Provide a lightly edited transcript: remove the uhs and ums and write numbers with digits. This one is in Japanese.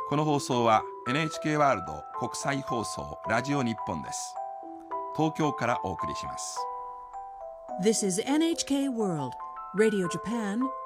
この放送は NHK ワールド国際放送ラジオ日本です。東京からお送りします。 This is NHK World Radio Japan